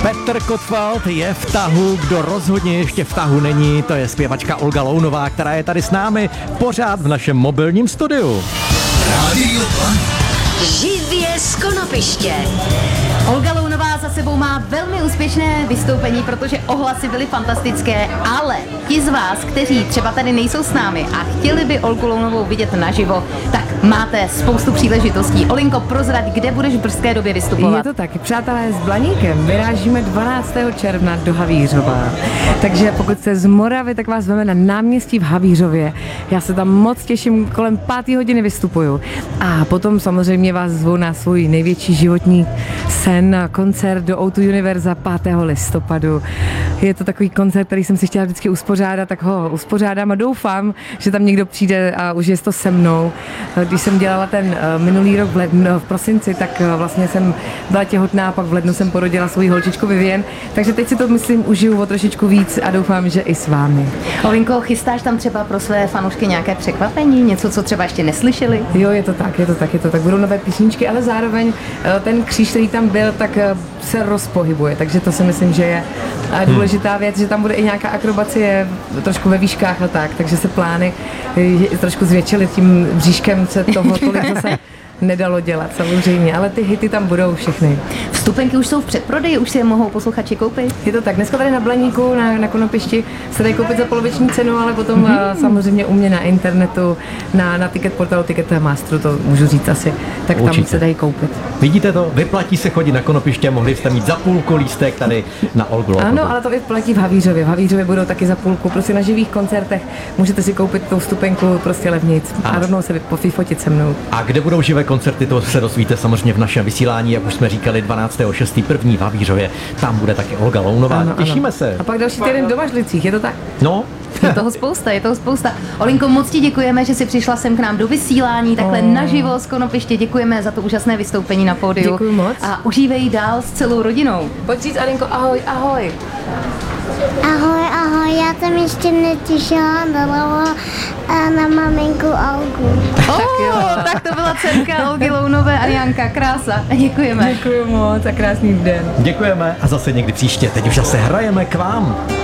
Petr Kottwald je v tahu, kdo rozhodně ještě v tahu není, to je zpěvačka Olga Lounová, která je tady s námi pořád v našem mobilním studiu. Rádio Planet. Živě z konopiště. Olga Lounová za sebou má velmi úspěšné vystoupení, protože ohlasy byly fantastické, ale ti z vás, kteří třeba tady nejsou s námi a chtěli by Olgu Lounovou vidět naživo, tak máte spoustu příležitostí. Olinko, prozrať, kde budeš v brzké době vystupovat? Je to tak, přátelé, s Blaníkem vyrážíme 12. června do Havířova. Takže pokud jste z Moravy, tak vás veme na náměstí v Havířově. Já se tam moc těším, kolem 5. hodiny vystupuju. A potom samozřejmě vás zvu na svůj největší životní sen, koncert do O2 Univerza 5. listopadu. Je to takový koncert, který jsem si chtěla vždycky uspořádat, tak ho uspořádám a doufám, že tam někdo přijde a užije to se mnou. Když jsem dělala ten minulý rok v prosinci, tak vlastně jsem byla těhotná a pak v lednu jsem porodila svou holčičku Vivien, takže teď si to myslím užiju o trošičku víc a doufám, že i s vámi. Olinko, chystáš tam třeba pro své fanoušky nějaké překvapení, něco, co třeba ještě neslyšeli? Jo, je to tak. Budou nové písničky, ale zároveň ten kříž, který tam byl, tak se rozpohybuje, takže to si myslím, že je důležitá věc, že tam bude i nějaká akrobacie trošku ve výškách a tak, takže se plány trošku zvětšily tím bříškem, se toho tolik zase nedalo dělat samozřejmě, ale ty hity tam budou všechny. Vstupenky už jsou v předprodeji, už si je mohou posluchači koupit? Je to tak, dneska tady na Blaníku, na Konopišti se dají koupit za poloviční cenu, ale potom samozřejmě u mě na internetu, na ticket portálu Ticketmasteru, to můžu říct asi, tak určitě. Tam se dají koupit. Vidíte to? Vyplatí se chodit na Konopiště, mohli jste mít za půlku lístek tady na Olgu Lounovou. Ano, ale to i platí v Havířově. V Havířově budou taky za půlku, prostě na živých koncertech můžete si koupit tou vstupenku prostě levnic a rovnou se vyfotit se mnou. A kde budou živé koncerty, to se dozvíte samozřejmě v našem vysílání, jak už jsme říkali, 12.6. první v Havířově. Tam bude taky Olga Lounová. Ano, těšíme se. A pak další týden do Mažlicích, je to tak? No. Je toho spousta. Olinko, moc ti děkujeme, že jsi přišla sem k nám do vysílání, takhle naživo z Konopiště. Děkujeme za to úžasné vystoupení na pódiu. Děkuji moc. A užívej dál s celou rodinou. Pojď říct, Alinko, ahoj, ahoj. Ahoj, já jsem ještě netěšila na maminku Olgu. Tak to byla dcerka Olgy Lounové a Janka, krása. Děkujeme. Děkuji moc a krásný den. Děkujeme a zase někdy příště. Teď už zase hrajeme k vám.